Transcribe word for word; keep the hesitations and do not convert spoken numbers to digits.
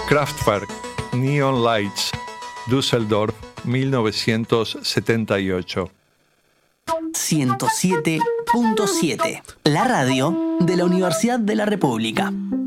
Kraftwerk, Neon Lights, Düsseldorf, mil novecientos setenta y ocho. ciento siete punto siete, la radio de la Universidad de la República.